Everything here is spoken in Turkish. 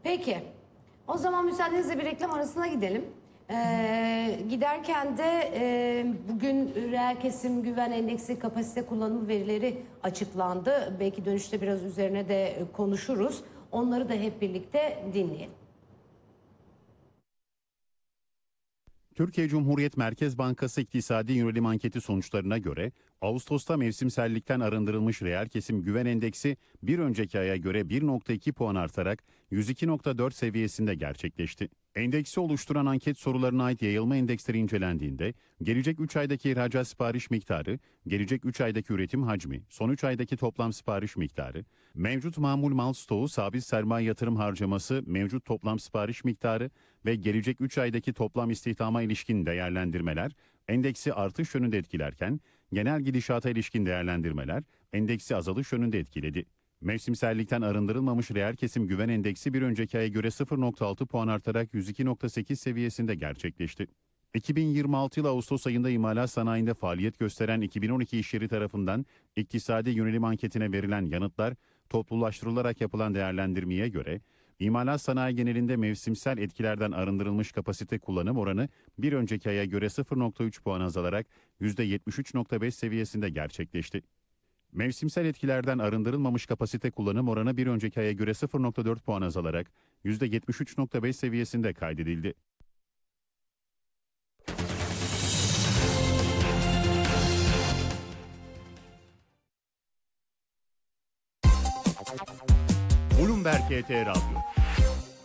Peki. O zaman müsaadenizle bir reklam arasına gidelim. Giderken de bugün reel kesim güven endeksi kapasite kullanım verileri açıklandı. Belki dönüşte biraz üzerine de konuşuruz. Onları da hep birlikte dinleyelim. Türkiye Cumhuriyet Merkez Bankası İktisadi Yönelim Anketi sonuçlarına göre Ağustos'ta mevsimsellikten arındırılmış reel kesim güven endeksi bir önceki aya göre 1,2 puan artarak 102,4 seviyesinde gerçekleşti. Endeksi oluşturan anket sorularına ait yayılma endeksleri incelendiğinde gelecek 3 aydaki ihracat sipariş miktarı, gelecek 3 aydaki üretim hacmi, son 3 aydaki toplam sipariş miktarı, mevcut mamul mal stoğu, sabit sermaye yatırım harcaması, mevcut toplam sipariş miktarı ve gelecek 3 aydaki toplam istihdama ilişkin değerlendirmeler endeksi artış yönünde etkilerken genel gidişata ilişkin değerlendirmeler endeksi azalış yönünde etkiledi. Mevsimsellikten arındırılmamış reel kesim güven endeksi bir önceki aya göre 0,6 puan artarak 102,8 seviyesinde gerçekleşti. 2026 yılı Ağustos ayında imalat sanayinde faaliyet gösteren 2012 iş yeri tarafından iktisadi yönelim anketine verilen yanıtlar toplulaştırılarak yapılan değerlendirmeye göre imalat sanayi genelinde mevsimsel etkilerden arındırılmış kapasite kullanım oranı bir önceki aya göre 0,3 puan azalarak %73,5 seviyesinde gerçekleşti. Mevsimsel etkilerden arındırılmamış kapasite kullanım oranı bir önceki aya göre 0,4 puan azalarak %73,5 seviyesinde kaydedildi. Bloomberg HT Radyo.